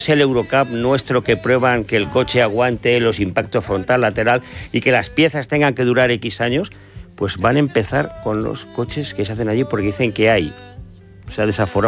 es el Eurocup nuestro que prueban que el coche aguante los impactos frontal, lateral y que las piezas tengan que durar X años, pues van a empezar con los coches que se hacen allí porque dicen que se ha desaforado